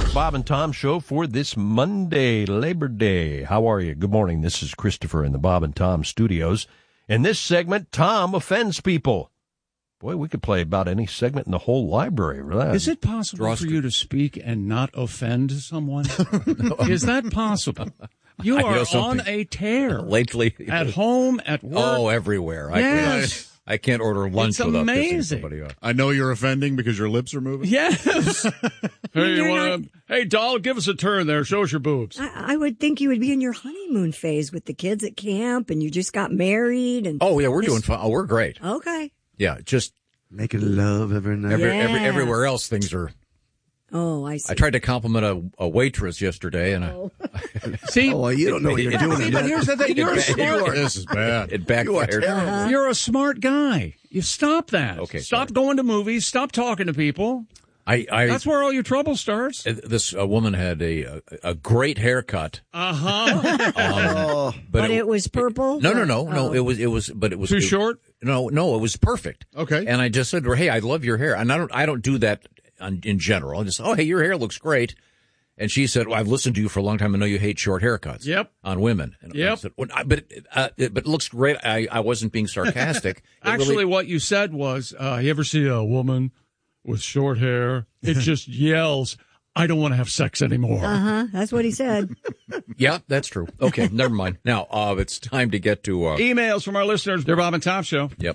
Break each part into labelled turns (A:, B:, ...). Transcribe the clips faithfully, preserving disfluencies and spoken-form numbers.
A: Bob and Tom Show for this Monday, Labor Day. How are you? Good morning. This is Christopher in the Bob and Tom studios. In this segment, Tom offends people. Boy, we could play about any segment in the whole library. Right?
B: Is it possible Drost- for you to speak and not offend someone? No. Is that possible? You are on a tear.
C: Lately.
B: At home, at work.
C: Oh, everywhere.
B: Yes.
C: I, I can't order lunch
B: it's
C: without
B: amazing.
C: pissing somebody off.
D: I know you're offending because your lips are moving.
B: Yes. Hey, you wanna, not... hey, doll, give us a turn there. Show us your boobs.
E: I, I would think you would be in your honeymoon phase with the kids at camp, and you just got married. And
C: oh, yeah, we're
E: this...
C: doing fine. Oh, we're great.
E: Okay.
C: Yeah, just
F: making love every night.
C: Every,
E: yeah.
C: every, everywhere else, things are.
E: Oh, I see.
C: I tried to compliment a, a waitress yesterday, and
E: oh.
C: I
B: see.
F: Oh, you don't know what you're doing.
B: See, but here's the thing: you're a smart.
D: This is bad.
C: It backfired.
E: You uh-huh.
B: You're a smart guy. You stop that.
C: Okay.
B: Stop
C: sorry.
B: going to movies. Stop talking to people.
C: I, I,
B: That's where all your trouble starts.
C: This uh, woman had a, a a great haircut.
B: Uh huh.
E: um, but, but it, it was purple.
C: No, no, no,
E: oh.
C: no. It was, it was, but it was
B: too
C: it,
B: short.
C: No, no, it was perfect.
D: Okay.
C: And I just said to her, "Hey, I love your hair," and I don't, I don't do that on, in general. I just, "Oh, hey, your hair looks great." And she said, well, I've listened to you for a long time. I know you hate short haircuts.
B: Yep.
C: On women. And
B: yep.
C: I said, well, I, but, uh, it, but it looks great. I, I wasn't being sarcastic.
B: Actually,
C: really...
B: what you said was, uh, you ever see a woman with short hair? It just yells, I don't want to have sex anymore.
E: Uh-huh. That's what he said.
C: Yeah, that's true. Okay, never mind. Now, uh, it's time to get to... Uh...
B: emails from our listeners. Dear Bob and Tom Show.
C: Yep.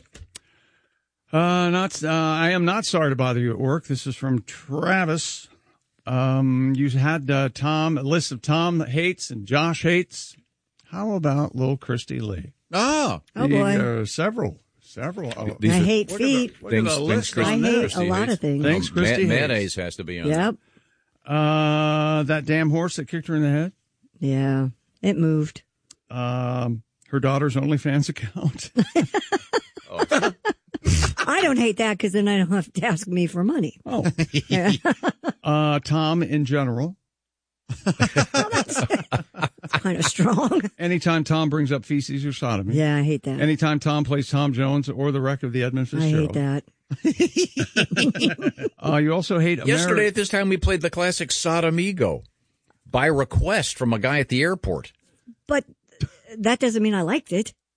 B: Uh, not. Uh, I am not sorry to bother you at work. This is from Travis. Um, you had uh, Tom, a list of Tom hates and Josh hates. How about little Christy Lee?
D: Ah.
E: Oh, boy.
B: Uh, several. Several. Oh,
E: I hate feet.
B: Look at the list
E: I
B: on
E: hate
B: Christy
E: a lot
B: hates.
E: of things.
B: Thanks, Christy.
C: Ma- mayonnaise has to be on.
E: Yep.
B: Uh, that damn horse that kicked her in the head.
E: Yeah, it moved.
B: Um, her daughter's OnlyFans account.
C: Oh.
E: I don't hate that because then I don't have to ask me for money.
B: Oh. Yeah. uh, Tom in general.
E: Well, that's, that's kind of strong.
B: Anytime Tom brings up feces or sodomy.
E: Yeah, I hate that.
B: Anytime Tom plays Tom Jones or the wreck of the Edmund Fitzgerald.
E: I hate
B: that. uh, you also hate Ameri-
C: Yesterday at this time we played the classic Sodomigo by request from a guy at the airport.
E: But that doesn't mean I liked it.